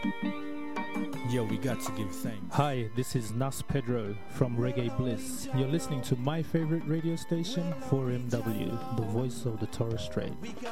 Yo, we got to give thanks. Hi, this is Nas Pedro from Reggae Bliss. You're listening to my favorite radio station, 4MW, the voice of the Torres Strait.